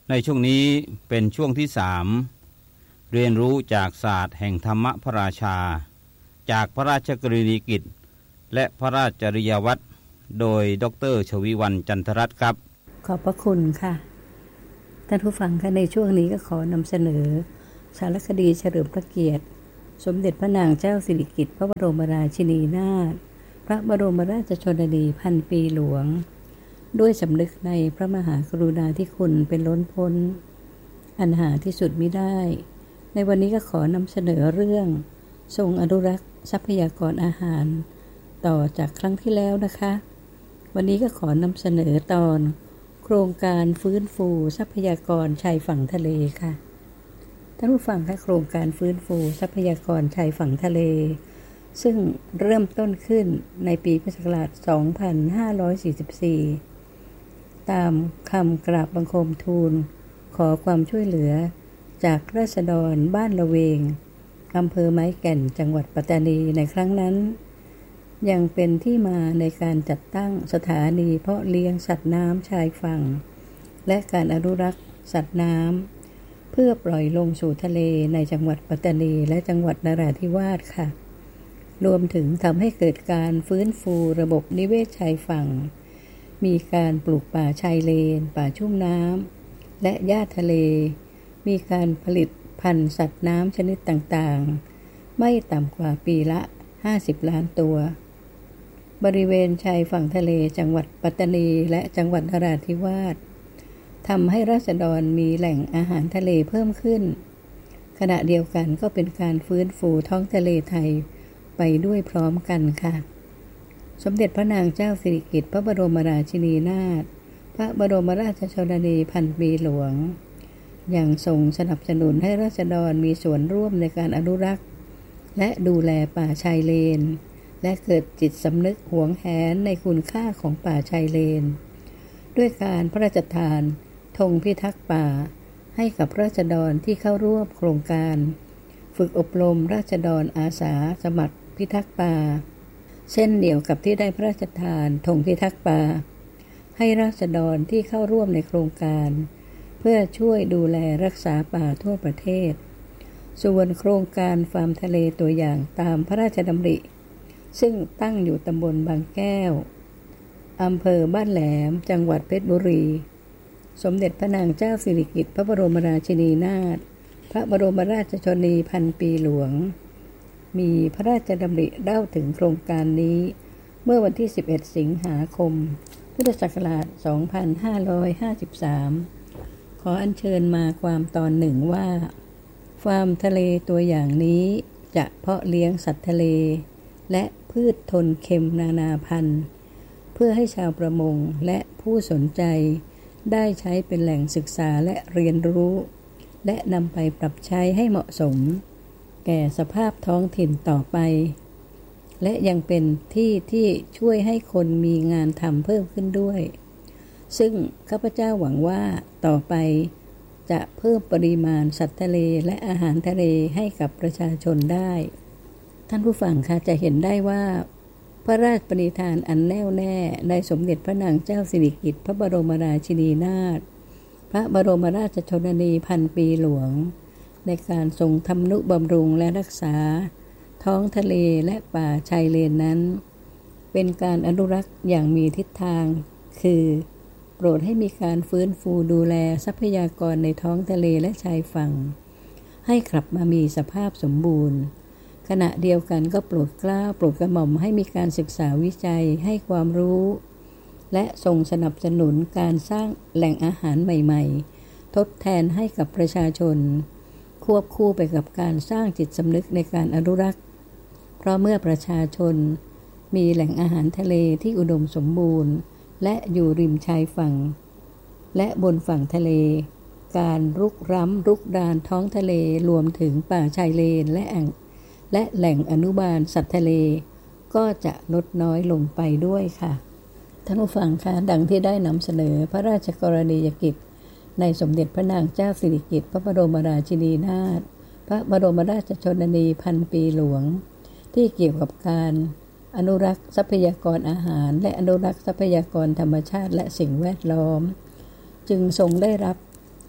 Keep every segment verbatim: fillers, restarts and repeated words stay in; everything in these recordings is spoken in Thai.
ในช่วงนี้เป็นช่วงที่สามเรียนรู้จากศาสตร์แห่งธรรมพระราชาจากพระราชกรณียกิจและพระราชจริยวัตรโดยดร.ชวิวรรณจันทรัตน์ครับขอบพระคุณค่ะท่านผู้ฟังคะในช่วงนี้ก็ขอนำเสนอสารคดีเฉลิมพระเกียรติสมเด็จพระนางเจ้าสิริกิติ์พระบรมราชินีนาถพระบรมราชชนนีพันปีหลวงด้วยสำนึกในพระมหากรุณาธิคุณเป็นล้นพ้นอันหาที่สุดมิได้ในวันนี้ก็ขอนำเสนอเรื่องทรงอนุรักษ์ทรัพยากรอาหารต่อจากครั้งที่แล้วนะคะวันนี้ก็ขอนำเสนอตอนโครงการฟื้นฟูทรัพยากรชายฝั่งทะเลค่ะท่านผู้ฟังคะโครงการฟื้นฟูทรัพยากรชายฝั่งทะเลซึ่งเริ่มต้นขึ้นในปีพุทธศักราช สองพันห้าร้อยสี่สิบสี่ ตามคำกราบบังคมทูลขอความช่วยเหลือจากราษฎรบ้านละเวงอำเภอไม้แก่นจังหวัดปัตตานีในครั้งนั้นยังเป็นที่มาในการจัดตั้งสถานีเพาะเลี้ยงสัตว์น้ำชายฝั่งและการอนุรักษ์สัตว์น้ำเพื่อปล่อยลงสู่ทะเลในจังหวัดปัตตานีและจังหวัดนราธิวาสค่ะรวมถึงทำให้เกิดการฟื้นฟูระบบนิเวศชายฝั่งมีการปลูกป่าชายเลนป่าชุ่มน้ำและหญ้าทะเลมีการผลิตพันธุ์สัตว์น้ำชนิดต่างๆไม่ต่ำกว่าปีละห้าสิบล้านตัวบริเวณชายฝั่งทะเลจังหวัดปัตตานีและจังหวัดนราธิวาสทำให้ราษฎรมีแหล่งอาหารทะเลเพิ่มขึ้นขณะเดียวกันก็เป็นการฟื้นฟูท้องทะเลไทยไปด้วยพร้อมกันค่ะสมเด็จพระนางเจ้าสิริกิติ์พระบรมราชินีนาถพระบรมราชชนนีพันปีหลวงยังทรงสนับสนุนให้ราษฎรมีส่วนร่วมในการอนุรักษ์และดูแลป่าชายเลนและเกิดจิตสำนึกหวงแหนในคุณค่าของป่าชายเลนด้วยการพระราชทานธงพิทักษ์ป่าให้กับราษฎรที่เข้าร่วมโครงการฝึกอบรมราษฎรอาสาสมัครพิทักษ์ป่าเช่นเดียวกับที่ได้พระราชทานธงพิทักษ์ป่าให้ราษฎรที่เข้าร่วมในโครงการเพื่อช่วยดูแลรักษาป่าทั่วประเทศส่วนโครงการฟาร์มทะเลตัวอย่างตามพระราชดำริซึ่งตั้งอยู่ตำบลบางแก้วอำเภอบ้านแหลมจังหวัดเพชรบุรีสมเด็จพระนางเจ้าสิริกิติ์พระบรมราชินีนาถพระบรมราชชนนีพันปีหลวงมีพระราชดำริเล่าถึงโครงการนี้เมื่อวันที่สิบเอ็ดสิงหาคมพุทธศักราชสองพันห้าร้อยห้าสิบสามขออัญเชิญมาความตอนหนึ่งว่าฟาร์มทะเลตัวอย่างนี้จะเพาะเลี้ยงสัตว์ทะเลและพืชทนเค็มนานาพันธุ์เพื่อให้ชาวประมงและผู้สนใจได้ใช้เป็นแหล่งศึกษาและเรียนรู้และนำไปปรับใช้ให้เหมาะสมแก่สภาพท้องถิ่นต่อไปและยังเป็นที่ที่ช่วยให้คนมีงานทำเพิ่มขึ้นด้วยซึ่งข้าพเจ้าหวังว่าต่อไปจะเพิ่มปริมาณสัตว์ทะเลและอาหารทะเลให้กับประชาชนได้ท่านผู้ฟังคะจะเห็นได้ว่าพระราชปณิธานอันแน่วแน่ในสมเด็จพระนางเจ้าสิริกิติ์พระบรมราชินีนาถพระบรมราชชนนีพันปีหลวงในการทรงทำนุบำรุงและรักษาท้องทะเลและป่าชายเลนนั้นเป็นการอนุรักษ์อย่างมีทิศทางคือโปรดให้มีการฟื้นฟูดูแลทรัพยากรในท้องทะเลและชายฝั่งให้กลับมามีสภาพสมบูรณ์ขณะเดียวกันก็โปรดเกล้าโปรดกระหม่อมให้มีการศึกษาวิจัยให้ความรู้และทรงสนับสนุนการสร้างแหล่งอาหารใหม่ๆทดแทนให้กับประชาชนควบคู่ไปกับการสร้างจิตสำนึกในการอนุรักษ์เพราะเมื่อประชาชนมีแหล่งอาหารทะเลที่อุดมสมบูรณ์และอยู่ริมชายฝั่งและบนฝั่งทะเลการรุกร้ำรุกรานท้องทะเลรวมถึงป่าชายเลนและอ่างและแหล่งอนุบาลสัตว์ทะเลก็จะลดน้อยลงไปด้วยค่ะท่านผู้ฟังคะดังที่ได้นำเสนอพระราชกรณียกิจในสมเด็จพระนางเจ้าสิริกิติ์พระบรมราชินีนาถพระบรมราชชนนีพันปีหลวงที่เกี่ยวกับการอนุรักษ์ทรัพยากรอาหารและอนุรักษ์ทรัพยากรธรรมชาติและสิ่งแวดล้อมจึงทรงได้รับ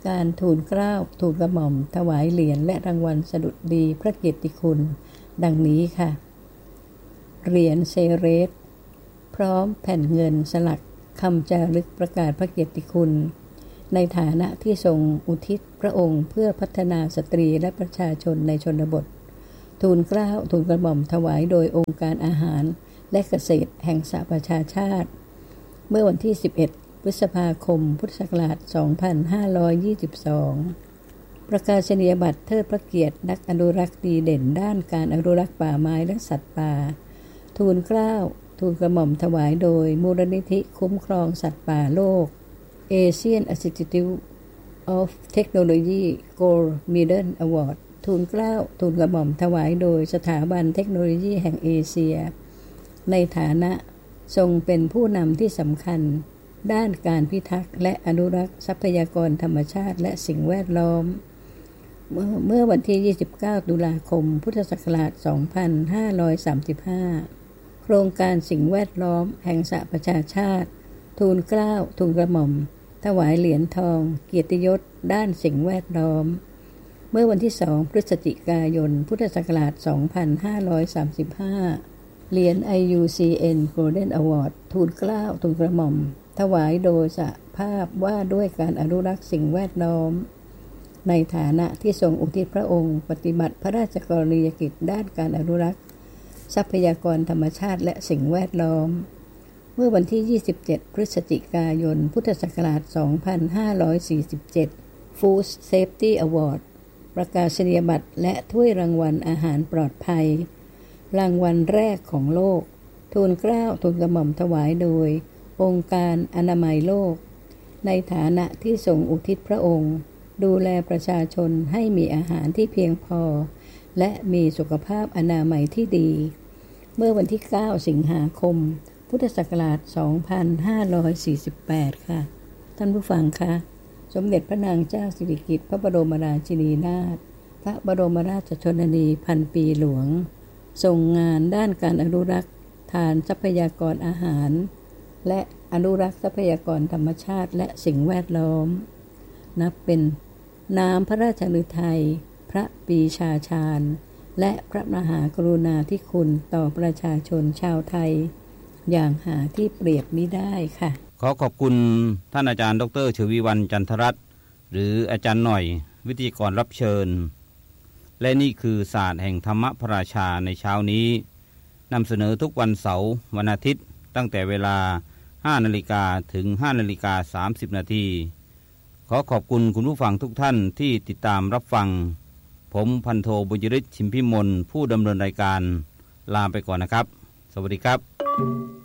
การทูลเกล้าทูลกระหม่อมถวายเหรียญและรางวัลสดุดีพระเกียรติคุณดังนี้ค่ะเหรียญเซเรสพร้อมแผ่นเงินสลักคำจารึกประกาศพระเกียรติคุณในฐานะที่ทรงอุทิศพระองค์เพื่อพัฒนาสตรีและประชาชนในชนบททูลเกล้าทูลกระหม่อมถวายโดยองค์การอาหารและเกษตรแห่งสหประชาชาติเมื่อวันที่สิบเอ็ดพฤษภาคมพุทธศักราชสองพันห้าร้อยยี่สิบสองประกาศนียบัตรเทิดพระเกียรตินักอนุรักษ์ดีเด่นด้านการอนุรักษ์ป่าไม้และสัตว์ป่าทูลเกล้าทูลกระหม่อมถวายโดยมูลนิธิคุ้มครองสัตว์ป่าโลก Asian Institute of Technology Gold Medal Award ทูลเกล้าทูลกระหม่อมถวายโดยสถาบันเทคโนโลยีแห่งเอเชียในฐานะทรงเป็นผู้นำที่สำคัญด้านการพิทักษ์และอนุรักษ์ทรัพยากรธรรมชาติและสิ่งแวดล้อมเมื่อเมื่อวันที่ยี่สิบเก้าตุลาคมพุทธศักราชสองพันห้าร้อยสามสิบห้าโครงการสิ่งแวดล้อมแห่งสหประชาชาติทูลเกล้าทูลกระหม่อมถวายเหรียญทองเกียรติยศด้านสิ่งแวดล้อมเมื่อวันที่สองพฤศจิกายนพุทธศักราชสองพันห้าร้อยสามสิบห้าเหรียญ ไอ ยู ซี เอ็น Golden Award ทูลเกล้าทูลกระหม่อมถวายโดยสหภาพว่าด้วยการอนุรักษ์สิ่งแวดล้อมในฐานะที่ทรงอุทิศพระองค์ปฏิบัติพระราชกรณียกิจด้านการอนุรักษ์ทรัพยากรธรรมชาติและสิ่งแวดล้อมเมื่อวันที่ยี่สิบเจ็ดพฤศจิกายนพุทธศักราชสองพันห้าร้อยสี่สิบเจ็ด Food Safety Award ประกาศนียบัตรและถ้วยรางวัลอาหารปลอดภัยรางวัลแรกของโลกทูลเกล้าทูลกระหม่อมถวายโดยองค์การอนามัยโลกในฐานะที่ทรงอุทิศพระองค์ดูแลประชาชนให้มีอาหารที่เพียงพอและมีสุขภาพอนามัยที่ดีเมื่อวันที่เก้าสิงหาคมพุทธศักราชสองพันห้าร้อยสี่สิบแปดค่ะท่านผู้ฟังคะสมเด็จพระนางเจ้าสิริกิติ์พระบรมราชินีนาถพระบรมราชชนนีพันปีหลวงทรงงานด้านการอนุรักษ์ทานทรัพยากรอาหารและอนุรักษ์ทรัพยากรธรรมชาติและสิ่งแวดล้อมนับเป็นน้ำพระราชฤทัยพระปรีชาชาญและพระมหากรุณาธิคุณต่อประชาชนชาวไทยอย่างหาที่เปรียบมิได้ค่ะขอขอบคุณท่านอาจารย์ดร.ชวีวรรณจันทรัตน์หรืออาจารย์หน่อยวิทยากรรับเชิญและนี่คือศาสตร์แห่งธรรมพระราชาในเช้านี้นำเสนอทุกวันเสาร์วันอาทิตย์ตั้งแต่เวลา ห้านาฬิกา ถึง ห้านาฬิกาสามสิบนาทีขอขอบคุณคุณผู้ฟังทุกท่านที่ติดตามรับฟังผมพันโทบุญยฤทธิ์ชิมพิมลผู้ดำเนินรายการลาไปก่อนนะครับสวัสดีครับ